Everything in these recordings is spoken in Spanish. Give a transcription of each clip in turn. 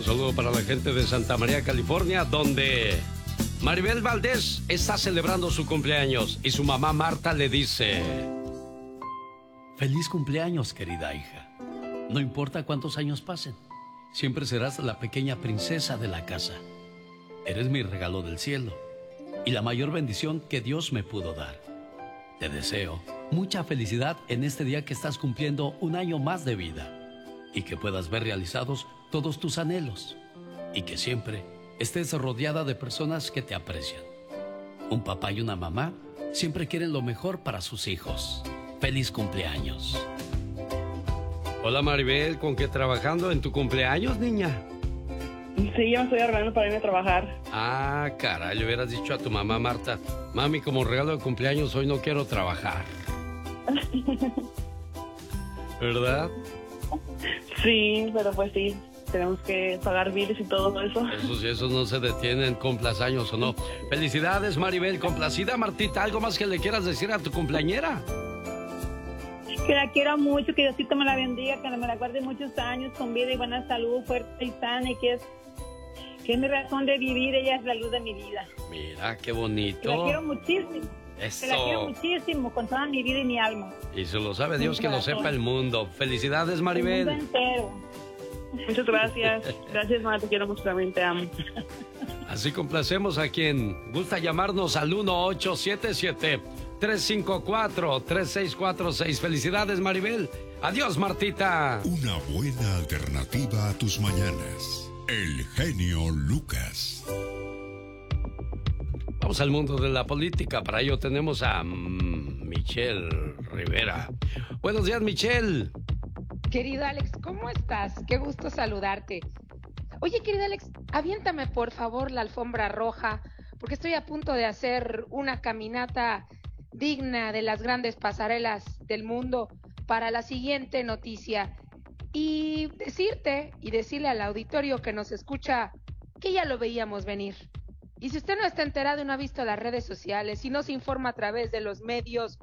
saludo para la gente de Santa María, California, donde Maribel Valdés está celebrando su cumpleaños y su mamá Marta le dice: feliz cumpleaños, querida hija. No importa cuántos años pasen, siempre serás la pequeña princesa de la casa. Eres mi regalo del cielo y la mayor bendición que Dios me pudo dar. Te deseo mucha felicidad en este día que estás cumpliendo un año más de vida y que puedas ver realizados todos tus anhelos y que siempre estés rodeada de personas que te aprecian. Un papá y una mamá siempre quieren lo mejor para sus hijos. ¡Feliz cumpleaños! Hola Maribel, ¿con qué trabajando en tu cumpleaños, niña? Sí, yo me estoy arreglando para irme a trabajar. Ah, caray, le hubieras dicho a tu mamá Marta: mami, como regalo de cumpleaños hoy no quiero trabajar. ¿Verdad? Sí, pero pues sí, tenemos que pagar biles y todo eso. Esos no se detienen, cumplas años o no. Felicidades, Maribel, complacida. Martita, ¿algo más que le quieras decir a tu cumpleañera? Que la quiero mucho, que Diosito me la bendiga, que me la guarde muchos años con vida y buena salud, fuerte y sana, y que es mi razón de vivir. Ella es la luz de mi vida. Mira, qué bonito. Que la quiero muchísimo. Eso. Que la quiero muchísimo, con toda mi vida y mi alma. Y se lo sabe Dios, que lo sepa el mundo. Felicidades, Maribel. El mundo entero. Muchas gracias. Gracias, mamá, te quiero mucho, también te amo. Así complacemos a quien gusta llamarnos al 1877-354-3646. Felicidades, Maribel. Adiós, Martita. Una buena alternativa a tus mañanas. El genio Lucas. Vamos al mundo de la política. Para ello tenemos a Michelle Rivera. Buenos días, Michelle. Querido Alex, ¿cómo estás? Qué gusto saludarte. Oye, querido Alex, aviéntame por favor la alfombra roja, porque estoy a punto de hacer una caminata digna de las grandes pasarelas del mundo para la siguiente noticia. Y decirte y decirle al auditorio que nos escucha que ya lo veíamos venir. Y si usted no está enterado y no ha visto las redes sociales y no se informa a través de los medios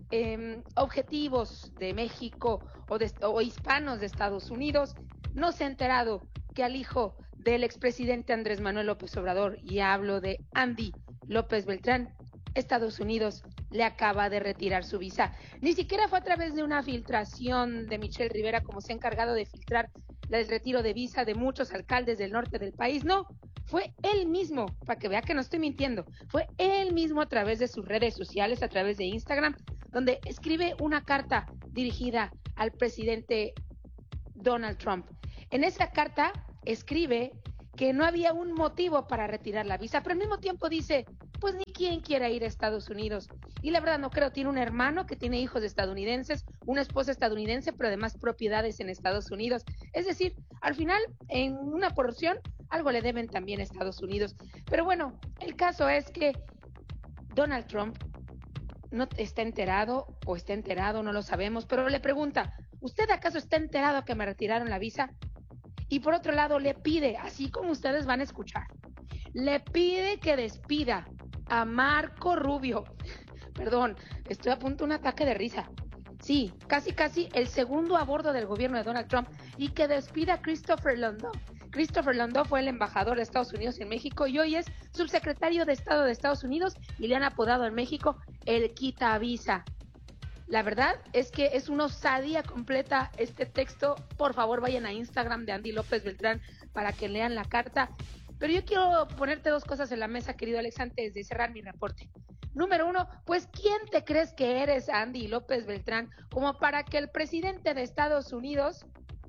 objetivos de México o hispanos de Estados Unidos, no se ha enterado que al hijo del expresidente Andrés Manuel López Obrador, y hablo de Andy López Beltrán, Estados Unidos le acaba de retirar su visa. Ni siquiera fue a través de una filtración de Michelle Rivera, como se ha encargado de filtrar el retiro de visa de muchos alcaldes del norte del país. No, fue él mismo, para que vea que no estoy mintiendo, fue él mismo a través de sus redes sociales, a través de Instagram, donde escribe una carta dirigida al presidente Donald Trump. En esa carta escribe que no había un motivo para retirar la visa, pero al mismo tiempo dice, pues ni quien quiera ir a Estados Unidos. Y la verdad no creo, tiene un hermano que tiene hijos estadounidenses, una esposa estadounidense, pero además propiedades en Estados Unidos. Es decir, al final, en una porción, algo le deben también a Estados Unidos. Pero bueno, el caso es que Donald Trump no está enterado, o está enterado, no lo sabemos, pero le pregunta, ¿usted acaso está enterado que me retiraron la visa? Y por otro lado le pide, así como ustedes van a escuchar, le pide que despida a Marco Rubio. Perdón, estoy a punto de un ataque de risa. Sí, casi el segundo a bordo del gobierno de Donald Trump, y que despida a Christopher Landau. Christopher Landau fue el embajador de Estados Unidos en México y hoy es subsecretario de Estado de Estados Unidos y le han apodado en México el quita visa. La verdad es que es una osadía completa este texto. Por favor, vayan a Instagram de Andy López Beltrán para que lean la carta. Pero yo quiero ponerte dos cosas en la mesa, querido Alex, antes de cerrar mi reporte. Número uno, pues, ¿quién te crees que eres, Andy López Beltrán, como para que el presidente de Estados Unidos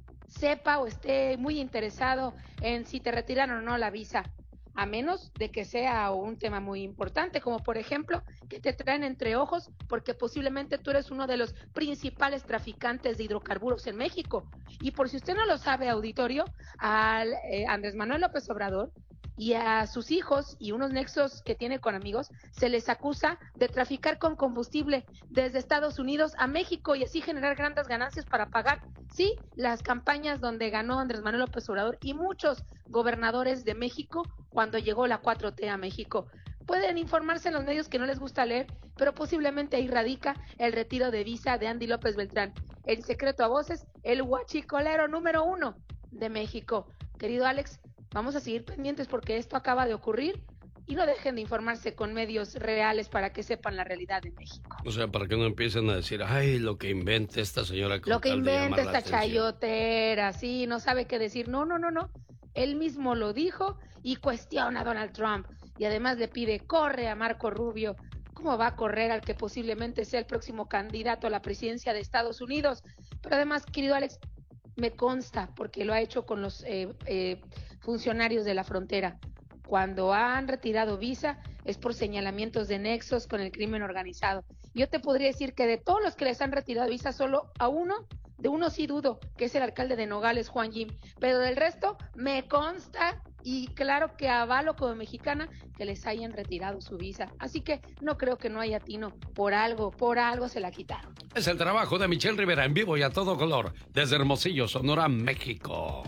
sepa o esté muy interesado en si te retiran o no la visa? A menos de que sea un tema muy importante, como por ejemplo que te traen entre ojos porque posiblemente tú eres uno de los principales traficantes de hidrocarburos en México. Y por si usted no lo sabe, auditorio, al Andrés Manuel López Obrador y a sus hijos y unos nexos que tiene con amigos, se les acusa de traficar con combustible desde Estados Unidos a México y así generar grandes ganancias para pagar, sí, las campañas donde ganó Andrés Manuel López Obrador y muchos gobernadores de México cuando llegó la 4T a México. Pueden informarse en los medios que no les gusta leer, pero posiblemente ahí radica el retiro de visa de Andy López Beltrán, el secreto a voces, el huachicolero número 1 de México. querido Alex, vamos a seguir pendientes porque esto acaba de ocurrir y no dejen de informarse con medios reales para que sepan la realidad de México. O sea, para que no empiecen a decir, ay, lo que inventa esta señora. Lo que inventa esta chayotera, sí, no sabe qué decir. No. Él mismo lo dijo y cuestiona a Donald Trump. Y además le pide, corre a Marco Rubio. ¿Cómo va a correr al que posiblemente sea el próximo candidato a la presidencia de Estados Unidos? Pero además, querido Alex, me consta, porque lo ha hecho con los funcionarios de la frontera. Cuando han retirado visa es por señalamientos de nexos con el crimen organizado. Yo te podría decir que de todos los que les han retirado visa, solo a uno sí dudo, que es el alcalde de Nogales, Juan Jim. Pero del resto me consta y claro que avalo como mexicana que les hayan retirado su visa. Así que no creo que no haya tino. Por algo se la quitaron. Es el trabajo de Michelle Rivera en vivo y a todo color, desde Hermosillo, Sonora, México.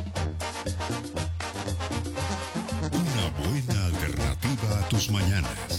Una buena alternativa a tus mañanas.